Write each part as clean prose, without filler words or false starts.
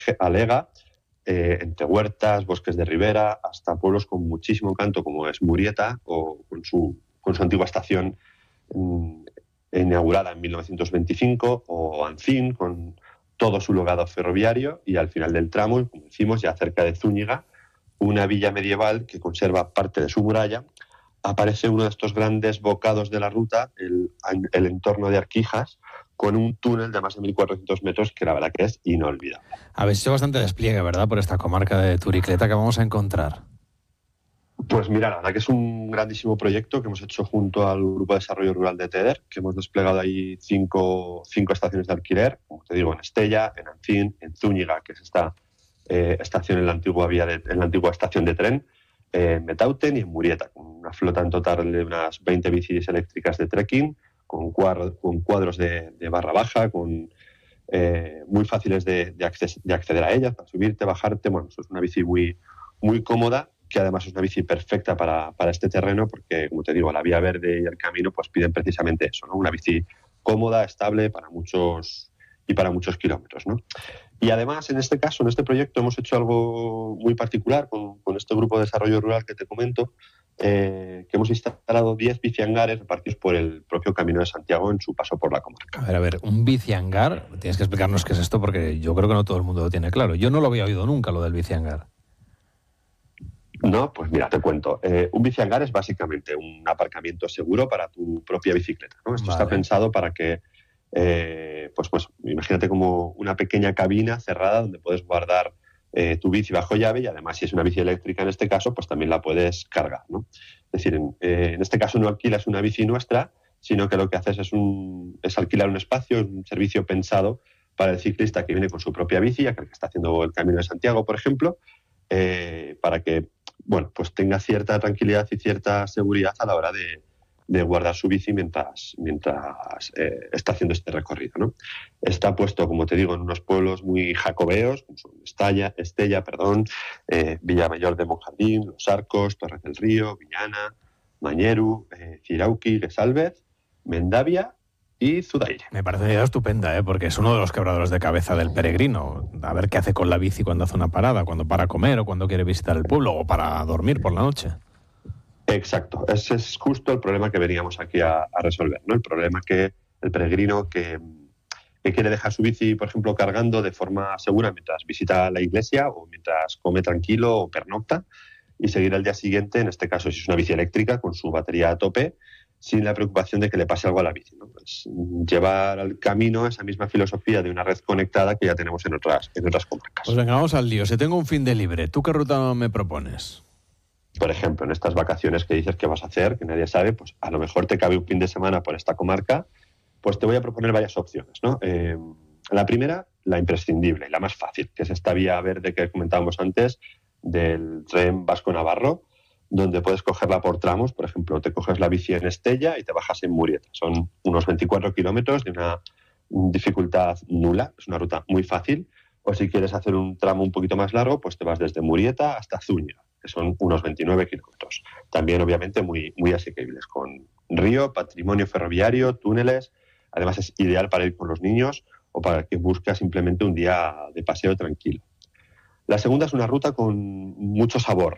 alega, entre huertas, bosques de ribera, hasta pueblos con muchísimo encanto como es Murieta, o con su antigua estación inaugurada en 1925, o Ancín, con todo su legado ferroviario, y al final del tramo, como decimos, ya cerca de Zúñiga, una villa medieval que conserva parte de su muralla. Aparece uno de estos grandes bocados de la ruta, el entorno de Arquijas, con un túnel de más de 1.400 metros que la verdad que es inolvidable. Habéis hecho bastante despliegue, ¿verdad?, por esta comarca de Turicleta. ¿Qué vamos a encontrar? Pues mira, la verdad que es un grandísimo proyecto que hemos hecho junto al Grupo de Desarrollo Rural de TEDER, que hemos desplegado ahí cinco estaciones de alquiler, como te digo, en Estella, en Ancín, en Zúñiga, que es esta estación en la antigua estación de tren, en Metauten y en Murieta, con una flota en total de unas 20 bicis eléctricas de trekking, con cuadros de barra baja, muy fáciles de acceder a ellas, para subirte, bajarte. Bueno, eso es una bici muy, muy cómoda, que además es una bici perfecta para este terreno, porque, como te digo, la vía verde y el camino pues piden precisamente eso, ¿no? Una bici cómoda, estable para muchos kilómetros, ¿no? Y además, en este caso, en este proyecto, hemos hecho algo muy particular con este grupo de desarrollo rural que te comento, que hemos instalado 10 bicihangares repartidos por el propio Camino de Santiago en su paso por la comarca. A ver, un bicihangar, tienes que explicarnos qué es esto, porque yo creo que no todo el mundo lo tiene claro. Yo no lo había oído nunca, lo del bicihangar. No, pues mira, te cuento. Un bicihangar es básicamente un aparcamiento seguro para tu propia bicicleta, ¿no? Esto está pensado para que, pues imagínate como una pequeña cabina cerrada donde puedes guardar tu bici bajo llave, y además, si es una bici eléctrica en este caso, pues también la puedes cargar, ¿no? Es decir, en este caso no alquilas una bici nuestra, sino que lo que haces es alquilar un espacio, un servicio pensado para el ciclista que viene con su propia bici, aquel que está haciendo el Camino de Santiago, por ejemplo, para que pues tenga cierta tranquilidad y cierta seguridad a la hora de guardar su bici mientras está haciendo este recorrido, ¿no? Está puesto, como te digo, en unos pueblos muy jacobeos, como son Estella, Villamayor de Monjardín, Los Arcos, Torres del Río, Villana, Mañeru, Cirauqui, Guesalvez, Mendavia y Zudaire. Me parece una idea estupenda, porque es uno de los quebradores de cabeza del peregrino. A ver qué hace con la bici cuando hace una parada, cuando para comer o cuando quiere visitar el pueblo o para dormir por la noche. Exacto, ese es justo el problema que veníamos aquí a resolver, ¿no? El problema que el peregrino que quiere dejar su bici, por ejemplo, cargando de forma segura mientras visita la iglesia o mientras come tranquilo o pernocta, y seguir al día siguiente, en este caso si es una bici eléctrica, con su batería a tope, sin la preocupación de que le pase algo a la bici, ¿no? Pues llevar al camino esa misma filosofía de una red conectada que ya tenemos en otras comarcas. Pues venga, vamos al lío. Si tengo un fin de libre, ¿tú qué ruta me propones? Por ejemplo, en estas vacaciones que dices que vas a hacer, que nadie sabe, pues a lo mejor te cabe un fin de semana por esta comarca, pues te voy a proponer varias opciones, ¿no? La primera, la imprescindible, la más fácil, que es esta vía verde que comentábamos antes del tren Vasco-Navarro, donde puedes cogerla por tramos. Por ejemplo, te coges la bici en Estella y te bajas en Murieta. Son unos 24 kilómetros de una dificultad nula, es una ruta muy fácil. O si quieres hacer un tramo un poquito más largo, pues te vas desde Murieta hasta Zúñiga, que son unos 29 kilómetros. También, obviamente, muy, muy asequibles, con río, patrimonio ferroviario, túneles. Además, es ideal para ir con los niños o para que busques simplemente un día de paseo tranquilo. La segunda es una ruta con mucho sabor,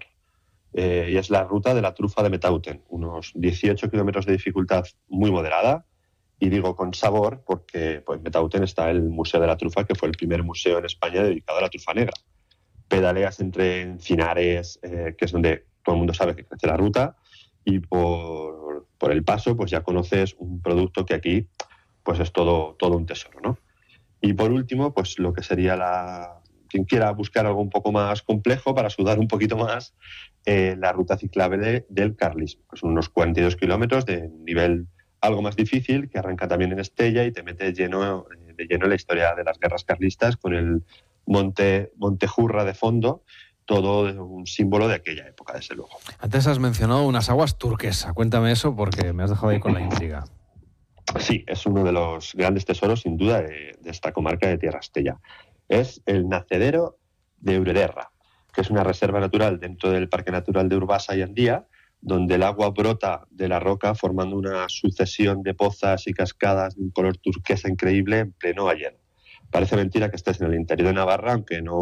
y es la ruta de la trufa de Metauten, unos 18 kilómetros de dificultad muy moderada. Y digo con sabor porque pues, en Metauten está el Museo de la Trufa, que fue el primer museo en España dedicado a la trufa negra. Pedaleas entre encinares, que es donde todo el mundo sabe que crece la ruta, y por el paso pues ya conoces un producto que aquí pues es todo un tesoro, ¿no? Y por último, pues lo que sería quien quiera buscar algo un poco más complejo para sudar un poquito más, la ruta ciclable del Carlismo, que son unos 42 kilómetros de nivel algo más difícil, que arranca también en Estella y te mete de lleno en la historia de las guerras carlistas, con el Monte Jurra de fondo, todo un símbolo de aquella época, desde luego. Antes has mencionado unas aguas turquesa. Cuéntame eso porque me has dejado ahí con la intriga. Sí, es uno de los grandes tesoros, sin duda, de esta comarca de Tierra Estella. Es el nacedero de Eurederra, que es una reserva natural dentro del Parque Natural de Urbasa y Andía, donde el agua brota de la roca formando una sucesión de pozas y cascadas de un color turquesa increíble en pleno hielo. Parece mentira que estés en el interior de Navarra, aunque no